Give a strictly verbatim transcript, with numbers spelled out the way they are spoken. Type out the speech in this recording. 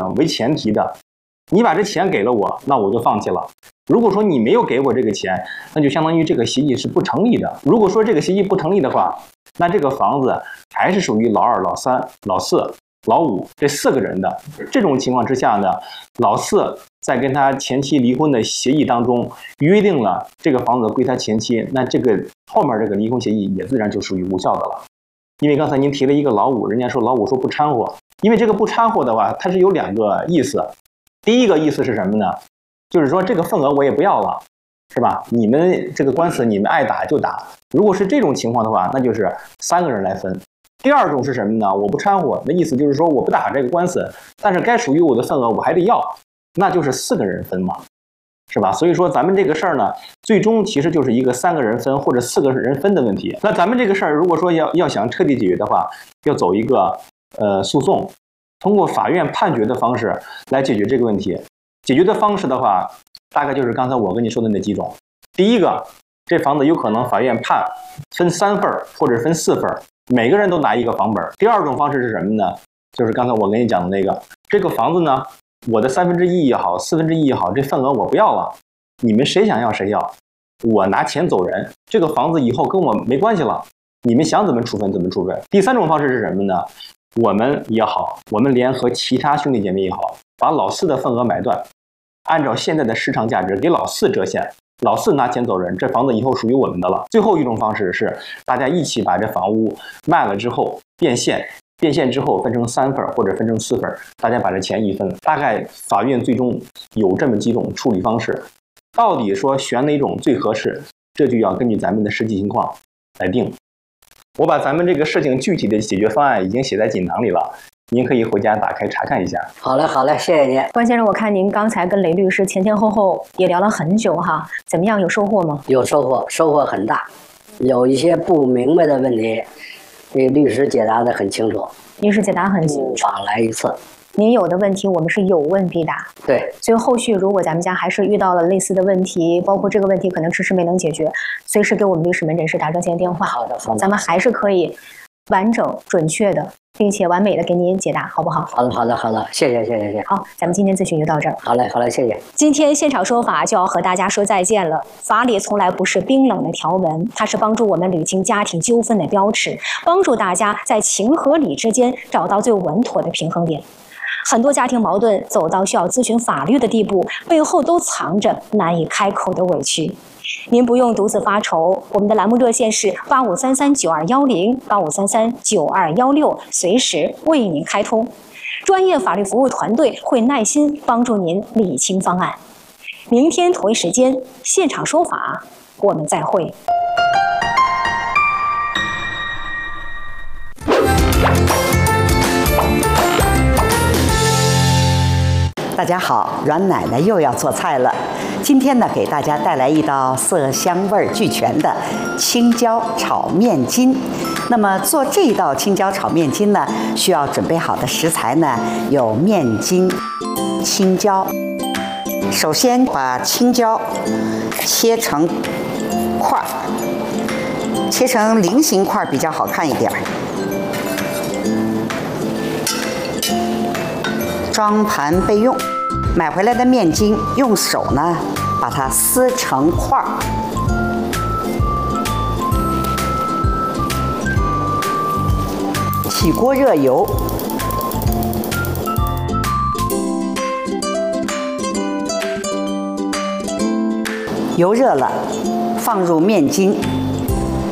呢为前提的。你把这钱给了我，那我就放弃了。如果说你没有给我这个钱，那就相当于这个协议是不成立的。如果说这个协议不成立的话，那这个房子还是属于老二、老三、老四、老五这四个人的。这种情况之下呢，老四在跟他前妻离婚的协议当中约定了这个房子归他前妻，那这个后面这个离婚协议也自然就属于无效的了。因为刚才您提了一个老五，人家说老五说不掺和，因为这个不掺和的话，它是有两个意思。第一个意思是什么呢？就是说这个份额我也不要了，是吧？你们这个官司你们爱打就打。如果是这种情况的话，那就是三个人来分。第二种是什么呢？我不掺和，那意思就是说我不打这个官司，但是该属于我的份额我还得要，那就是四个人分嘛，是吧？所以说咱们这个事儿呢，最终其实就是一个三个人分或者四个人分的问题。那咱们这个事儿如果说要要想彻底解决的话，要走一个呃诉讼。通过法院判决的方式来解决这个问题。解决的方式的话，大概就是刚才我跟你说的那几种。第一个，这房子有可能法院判分三份或者分四份，每个人都拿一个房本。第二种方式是什么呢？就是刚才我跟你讲的那个，这个房子呢，我的三分之一也好，四分之一也好，这份额我不要了，你们谁想要谁要，我拿钱走人，这个房子以后跟我没关系了，你们想怎么处分怎么处分。第三种方式是什么呢？我们也好，我们联合其他兄弟姐妹也好，把老四的份额买断，按照现在的市场价值给老四折现，老四拿钱走人，这房子以后属于我们的了。最后一种方式是大家一起把这房屋卖了之后变现，变现之后分成三份或者分成四份，大家把这钱一分。大概法院最终有这么几种处理方式，到底说选哪种最合适，这就要根据咱们的实际情况来定。我把咱们这个事情具体的解决方案已经写在锦囊里了，您可以回家打开查看一下。 好嘞，好嘞，谢谢您， 关先生。我看您刚才跟雷律师前前后后也聊了很久哈，怎么样？有收获吗？ 有收获，收获很大。有一些不明白的问题，这律师解答的很清楚。 律师解答很清楚。 常来一次。 您有的问题我们是有问必答， 对， 所以后续如果咱们家还是遇到了类似的问题，包括这个问题可能迟迟没能解决，随时给我们律师门诊室打热线电话， 好的，好的， 咱们还是可以完整、准确的，并且完美的给您解答，好不好？ 好的，好的，好的，谢谢，谢谢，谢谢。 好，咱们今天咨询就到这儿。 好嘞，好嘞，谢谢。 今天现场说法就要和大家说再见了。法理从来不是冰冷的条文，它是帮助我们捋清家庭纠纷的标尺，帮助大家在情和理之间找到最稳妥的平衡点。很多家庭矛盾走到需要咨询法律的地步，背后都藏着难以开口的委屈。您不用独自发愁，我们的栏目热线是八五三三九二幺零八五三三九二幺六，随时为您开通。专业法律服务团队会耐心帮助您理清方案。明天同一时间现场说法，我们再会。 大家好，阮奶奶又要做菜了。今天呢，给大家带来一道色香味俱全的青椒炒面筋。那么做这道青椒炒面筋呢，需要准备好的食材呢有面筋、青椒。首先把青椒切成块儿，切成菱形块比较好看一点。装盘备用。买回来的面筋，用手呢把它撕成块儿。起锅热油，油热了，放入面筋。